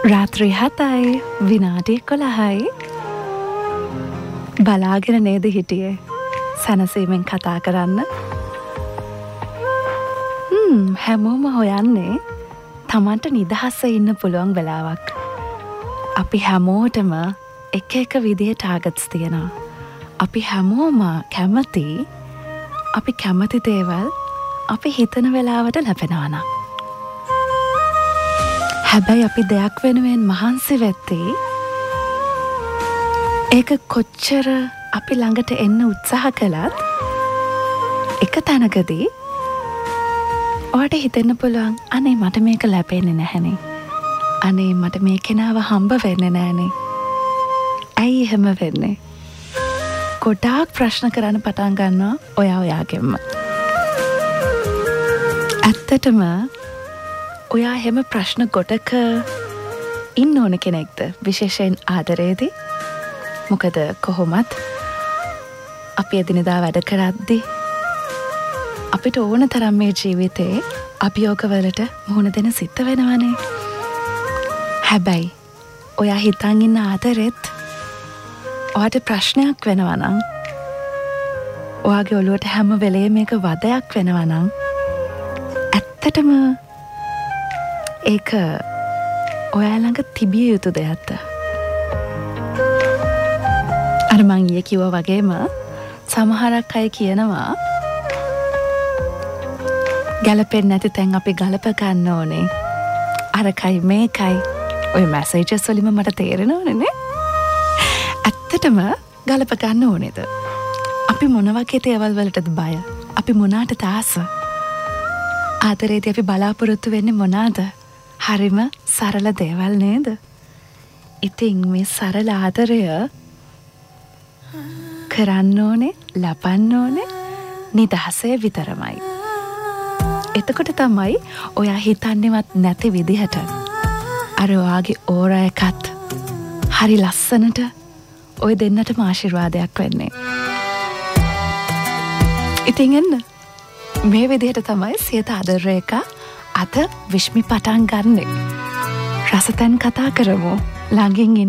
රාත්‍රී 7යි විනාඩි 11යි බලාගෙන නේද හිටියේ සැනසීමෙන් කතා කරන්න. හැමෝම හොයන්නේ තමන්ට නිදහස්ව ඉන්න පුළුවන් වෙලාවක්. අපි හැමෝටම එක එක විදිහේ ටාගට්ස් තියෙනවා. අපි හැමෝම කැමති අපි කැමති දේවල් අපි හිතන වෙලාවට ලැබෙනවා නම්. හැබැයි අපි දෙයක් වෙනුවෙන් මහන්සි වෙද්දී ඒක කොච්චර අපි ළඟට එන්න උත්සාහ කළත් එක තැනකදී ඔයාට හිතෙන්න පුළුවන් අනේ මට මේක ලැබෙන්නේ නැහනේ. අනේ මට මේ කෙනාව හම්බ වෙන්නේ නැහනේ. ඇයි එහෙම වෙන්නේ? ගොඩාක් ප්‍රශ්න කරන්න පටන් ගන්නවා ඔයාගෙන්ම. ඇත්තටම ඔයා හැම ප්‍රශ්න ගොඩක ඉන්න ඕන කෙනෙක්ද විශේෂයෙන් ආදරේදී? මොකද කොහොමත් අපි එදිනෙදා වැඩ කරද්දී අපිට ඕන තරම් මේ ජීවිතේ අභියෝගවලට මුහුණ දෙන සිද්ධ වෙනවනේ. හැබැයි ඔයා හිතන් ඉන්න ආදරෙත් ඔයාට ප්‍රශ්නයක් වෙනවා නම්, ඔයාගේ ඔළුවට හැම වෙලේම මේක වදයක් වෙනවා නම්, ඇත්තටම ඒක ඔයා ළඟ තිබිය යුතු දෙයක්ද? අර මං ඊයේ කිව්වා වගේම සමහරක් අය කියනවා ගැලපෙන්නේ නැති තැන් අපි ගලප ගන්න ඕනේ. අරකයි මේකයි ඔය මැසේජස් වලින්ම මට තේරෙනවනේ නේ. ඇත්තටම ගලප ගන්න ඕනේද? අපි මොන වගේ දේවල් වලටද බය? අපි මොනාටද ආස? ආදරේදී අපි බලාපොරොත්තු වෙන්නේ මොනවාද? හරිම සරල දේවල් නේද? ඉතින් මේ සරල ආදරය කරන්න ඕනේ, ලබන්න ඕනේ නිදහසේ විතරමයි. එතකොට තමයි ඔයා හිතන්නේවත් නැති විදිහට අර ඔයාගේ ඕරා එකත් හරි ලස්සනට ඔය දෙන්නටම ආශිර්වාදයක් වෙන්නේ. ඉතින් එන්න මේ විදිහට තමයි සියත ආදරේක අද විශ්මි පටන් ගන්නෙ. රසතැන් කතා කරමු ළඟින් ඉන්න